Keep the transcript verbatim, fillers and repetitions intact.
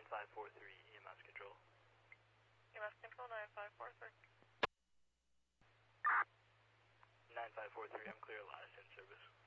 nine five four three, E M S control. E M S control, nine five four three. nine five four three, I'm clear, last in service.